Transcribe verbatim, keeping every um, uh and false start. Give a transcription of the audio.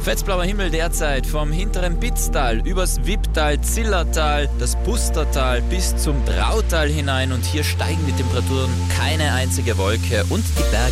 Fetzblauer Himmel derzeit vom hinteren Bitztal übers Wipptal, Zillertal, das Pustertal bis zum Drautal hinein und hier steigen die Temperaturen keine einzige Wolke und die Berge